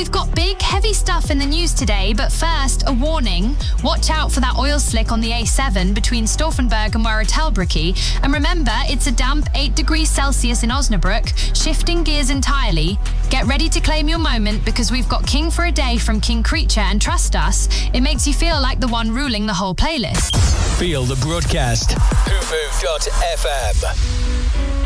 we've got big, heavy stuff in the news today, but first, a warning. Watch out for that oil slick on the A7 between Stauffenberg and Werra-Telbrücke. And remember, it's a damp 8 degrees Celsius in Osnabrück, shifting gears entirely. Get ready to claim your moment because we've got King for a Day from King Creature, and trust us, it makes you feel like the one ruling the whole playlist. Feel the broadcast. hoofoo.fm.